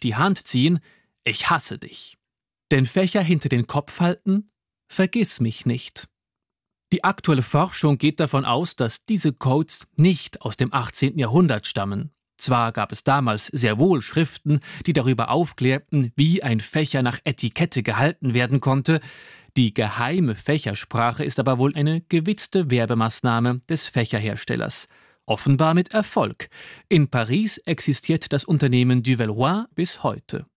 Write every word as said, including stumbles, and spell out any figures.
die Hand ziehen: »Ich hasse dich.« Den Fächer hinter den Kopf halten: »Vergiss mich nicht.« Die aktuelle Forschung geht davon aus, dass diese Codes nicht aus dem achtzehnten Jahrhundert stammen. Zwar gab es damals sehr wohl Schriften, die darüber aufklärten, wie ein Fächer nach Etikette gehalten werden konnte. Die geheime Fächersprache ist aber wohl eine gewitzte Werbemaßnahme des Fächerherstellers. Offenbar mit Erfolg. In Paris existiert das Unternehmen Duvelloy bis heute.